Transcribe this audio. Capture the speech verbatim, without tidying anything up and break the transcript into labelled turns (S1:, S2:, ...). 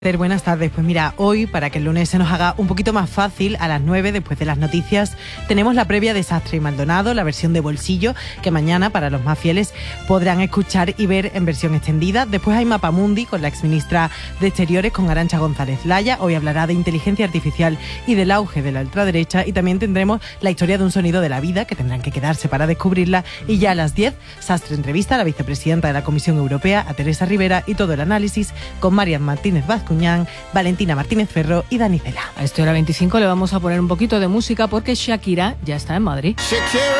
S1: Buenas tardes. Pues mira, hoy, para que el lunes se nos haga un poquito más fácil, a las nueve, después de las noticias, tenemos la previa de Sastre y Maldonado, la versión de bolsillo, que mañana, para los más fieles, podrán escuchar y ver en versión extendida. Después hay Mapamundi, con la exministra de Exteriores, con Arantxa González Laya. Hoy hablará de inteligencia artificial y del auge de la ultraderecha. Y también tendremos la historia de un sonido de la vida, que tendrán que quedarse para descubrirla. Y ya a las diez, Sastre entrevista a la vicepresidenta de la Comisión Europea, a Teresa Rivera, y todo el análisis con Marian Martínez Vázquez, Valentina Martínez Ferro y Dani Cela.
S2: A esta hora veinticinco le vamos a poner un poquito de música porque Shakira ya está en Madrid.
S3: Shakira.